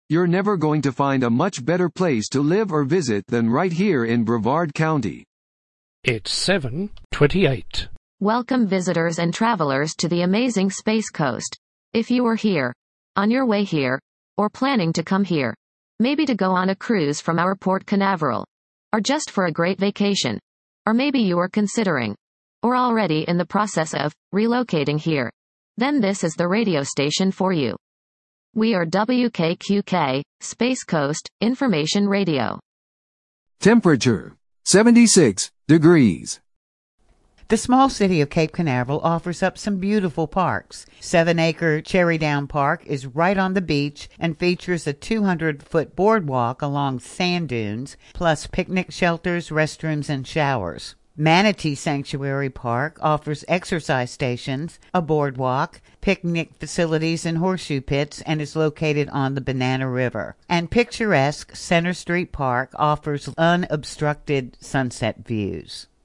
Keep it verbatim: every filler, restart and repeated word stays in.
You're never going to find a much better place to live or visit than right here in Brevard County. It's seven twenty-eight. Welcome visitors and travelers to the amazing Space Coast. If you are here, on your way here, or planning to come here, maybe to go on a cruise from our Port Canaveral, or just for a great vacation, or maybe you are considering, or already in the process of, relocating here, then this is the radio station for you. We are W K Q K, Space Coast, Information Radio. Temperature, seventy-six degrees. The small city of Cape Canaveral offers up some beautiful parks. Seven-acre Cherry Down Park is right on the beach and features a two hundred foot boardwalk along sand dunes, plus picnic shelters, restrooms, and showers. Manatee Sanctuary Park offers exercise stations, a boardwalk, picnic facilities, and horseshoe pits, and is located on the Banana River. And picturesque Center Street Park offers unobstructed sunset views.